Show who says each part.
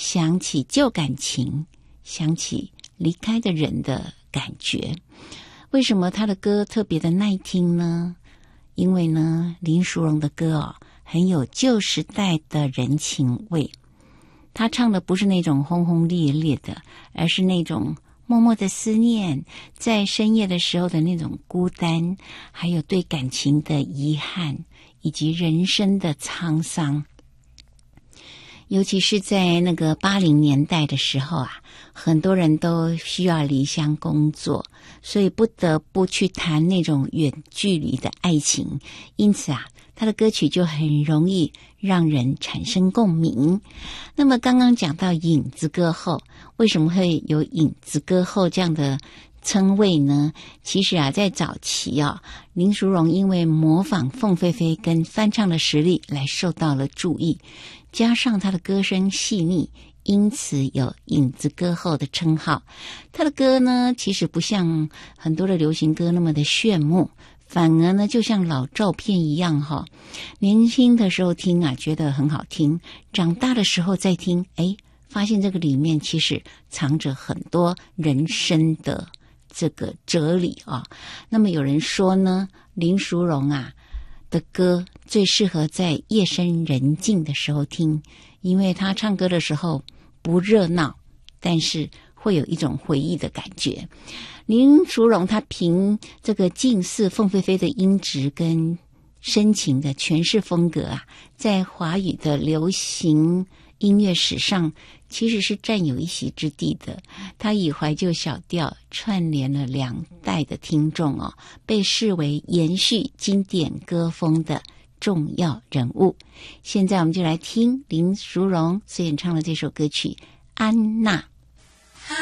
Speaker 1: 想起旧感情，想起离开的人的感觉。为什么他的歌特别的耐听呢？因为呢，林淑荣的歌很有旧时代的人情味。他唱的不是那种轰轰烈烈的，而是那种默默的思念，在深夜的时候的那种孤单，还有对感情的遗憾，以及人生的沧桑。尤其是在那个80年代的时候很多人都需要离乡工作，所以不得不去谈那种远距离的爱情，因此他的歌曲就很容易让人产生共鸣。那么刚刚讲到影子歌后，为什么会有影子歌后这样的称谓呢？其实在早期林淑荣因为模仿凤飞飞跟翻唱的实力来受到了注意，加上她的歌声细腻，因此有影子歌后的称号。她的歌呢，其实不像很多的流行歌那么的炫目，反而呢就像老照片一样年轻的时候听觉得很好听，长大的时候再听发现这个里面其实藏着很多人生的这个哲理那么有人说呢，林淑荣的歌最适合在夜深人静的时候听，因为她唱歌的时候不热闹，但是会有一种回忆的感觉。林淑荣她凭这个近似凤飞飞的音质跟深情的诠释风格在华语的流行音乐史上其实是占有一席之地的。他以怀旧小调串联了2代的听众被视为延续经典歌风的重要人物。现在我们就来听林淑荣所演唱的这首歌曲《安娜》。